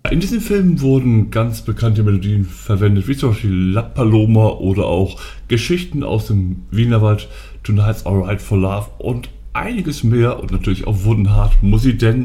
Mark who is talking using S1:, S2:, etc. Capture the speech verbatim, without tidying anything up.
S1: In diesem Film wurden ganz bekannte Melodien verwendet, wie zum Beispiel La Paloma oder auch Geschichten aus dem Wienerwald, Tonight's Alright for Love und einiges mehr und natürlich auch Wooden Heart Musik, denn